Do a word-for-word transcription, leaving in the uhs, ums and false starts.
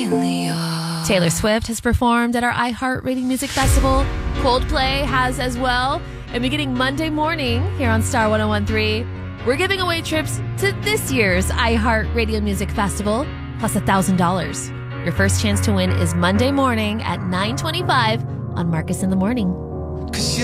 Taylor Swift has performed at our iHeartRadio Music Festival. Coldplay has as well. And beginning Monday morning here on Star one oh one three, we're giving away trips to this year's iHeartRadio Music Festival, plus one thousand dollars. Your first chance to win is Monday morning at nine twenty-five on Marcus in the Morning.